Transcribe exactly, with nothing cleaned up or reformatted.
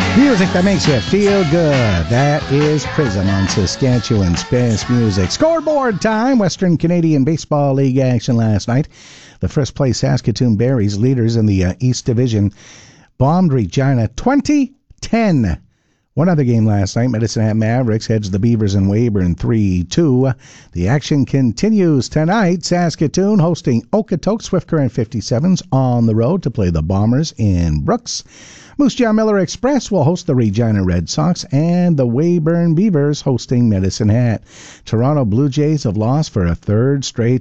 Music that makes you feel good. That is Prism on Saskatchewan's best music. Scoreboard time. Western Canadian Baseball League action last night. The first place Saskatoon Berries, leaders in the uh, East Division, bombed Regina twenty ten. One other game last night, Medicine Hat Mavericks heads the Beavers in Weyburn three two. The action continues tonight. Saskatoon hosting Okotoks. Swift Current fifty-sevens on the road to play the Bombers in Brooks. Moose Jaw Miller Express will host the Regina Red Sox, and the Weyburn Beavers hosting Medicine Hat. Toronto Blue Jays have lost for a third straight